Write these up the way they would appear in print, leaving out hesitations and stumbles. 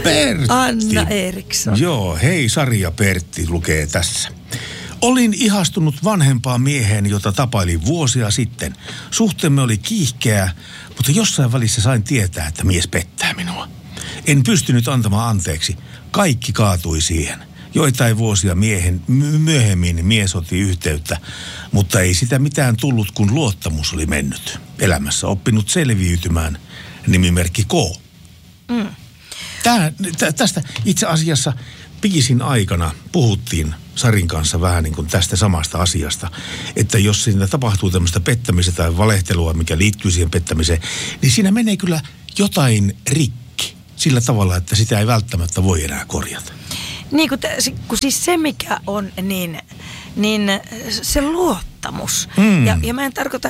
Pertti. Anna Eriksson. Joo, hei Sari ja Pertti lukee tässä. Olin ihastunut vanhempaan mieheen, jota tapailin vuosia sitten. Suhteemme oli kiihkeä, mutta jossain välissä sain tietää, että mies pettää minua. En pystynyt antamaan anteeksi. Kaikki kaatui siihen. Joitain vuosia myöhemmin mies otti yhteyttä, mutta ei sitä mitään tullut, kun luottamus oli mennyt. Elämässä oppinut selviytymään. Nimimerkki K. Tästä itse asiassa piisin aikana puhuttiin Sarin kanssa vähän niin kuin tästä samasta asiasta, että jos siinä tapahtuu tämmöistä pettämistä tai valehtelua, mikä liittyy siihen pettämiseen, niin siinä menee kyllä jotain rikki sillä tavalla, että sitä ei välttämättä voi enää korjata. Niin, kun siis se mikä on, niin se luottamus. Ja mä en tarkoita,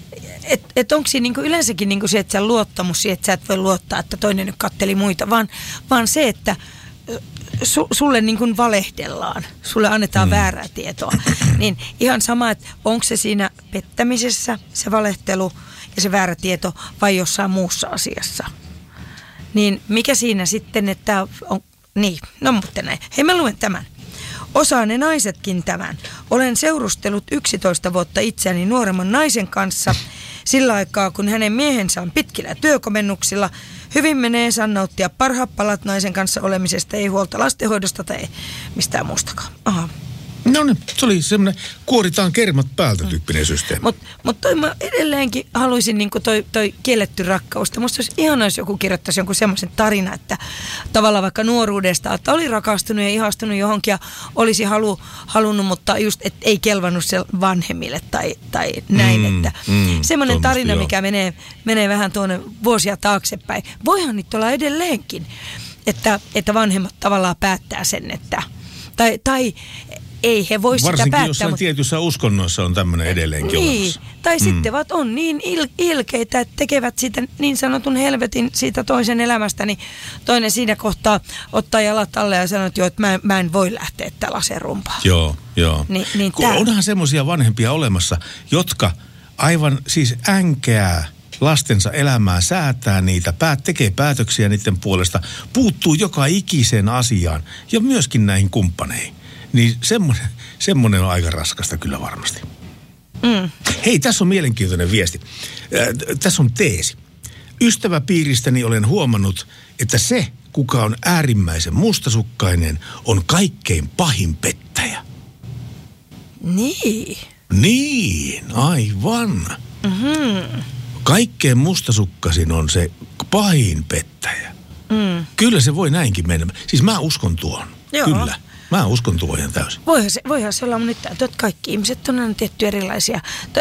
että onko siinä niinku yleensäkin niinku se, että se luottamus siihen, että sä et voi luottaa, että toinen nyt katteli muita, vaan se, että sulle niin kuin valehdellaan, sulle annetaan väärää tietoa. Niin ihan sama, että onko se siinä pettämisessä se valehtelu ja se väärä tieto vai jossain muussa asiassa. Niin mikä siinä sitten, että on, niin, no mutta näin. Hei, mä luen tämän. Osaa ne naisetkin tämän. Olen seurustellut 11 vuotta itseäni nuoremman naisen kanssa sillä aikaa, kun hänen miehensä on pitkillä työkomennuksilla. Hyvin menee, saan nauttia parhaat palat naisen kanssa olemisesta, ei huolta lastenhoidosta tai mistään muustakaan. Aha. No niin, se oli semmoinen kuoritaan kermat päältä tyyppinen systeemi. Mutta toi mä edelleenkin haluaisin niin toi kielletty rakkaus. Musta olisi ihanaa, jos joku kirjoittaisi jonkun semmoisen tarina, että tavallaan vaikka nuoruudesta, että oli rakastunut ja ihastunut johonkin ja olisi halunnut, mutta just et ei kelvannut se vanhemmille tai näin. Että semmoinen tarina, mikä menee vähän tuonne vuosia taaksepäin. Voihan nyt olla edelleenkin, että vanhemmat tavallaan päättää sen, että tai ei he voi sitä päättää. Varsinkin jossain tietyissä uskonnoissa on tämmöinen edelleenkin olemassa. Tai sitten on niin ilkeitä, että tekevät siitä niin sanotun helvetin siitä toisen elämästä, niin toinen siinä kohtaa ottaa jalat alle ja sanoo, että mä en voi lähteä tällaiseen rumpaan. Joo. Niin onhan semmoisia vanhempia olemassa, jotka aivan siis änkeää lastensa elämää, säätää niitä, tekee päätöksiä niiden puolesta, puuttuu joka ikiseen asiaan ja myöskin näihin kumppaneihin. Niin semmoinen on aika raskasta kyllä varmasti. Hei, tässä on mielenkiintoinen viesti. Tässä on teesi. Ystäväpiiristäni olen huomannut, että se, kuka on äärimmäisen mustasukkainen, on kaikkein pahin pettäjä. Niin, aivan. Kaikkein mustasukkaisin on se pahin pettäjä. Kyllä se voi näinkin mennä. Siis mä uskon tuon. Joo. Kyllä. Mä uskon tuon ihan täysin. Voihan se olla, mutta nyt kaikki ihmiset on aina tietty erilaisia.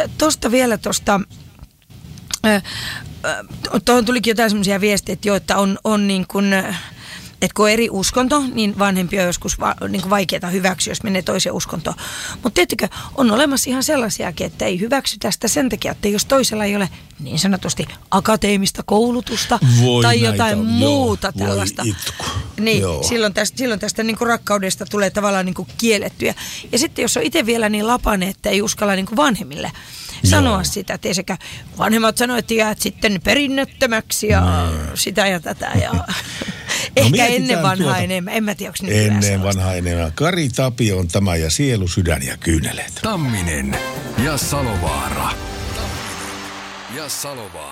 Tuohon tulikin jotain semmoisia viestejä, että on niin kuin, että kun on eri uskonto, niin vanhempia on joskus niin kuin vaikeaa hyväksyä, jos menee toiseen uskontoon. Mutta tietykö, on olemassa ihan sellaisiakin, että ei hyväksytä sitä sen takia, että jos toisella ei ole niin sanotusti akateemista koulutusta tai jotain muuta tällaista. Niin, silloin tästä niin kuin rakkaudesta tulee tavallaan niin kuin kiellettyä. Ja sitten jos on itse vielä niin lapainen, että ei uskalla niin kuin vanhemmille sanoa sitä, että sekä vanhemmat sanoo, että jäät sitten perinnöttömäksi ja sitä ja tätä ja ehkä ennen vanhaa enemmän. En mä tiedä, onko nykyään ennen vanhaa enemmän. Kari Tapio on tämä ja sielu, sydän ja kyyneleet. Tamminen ja Salovaara.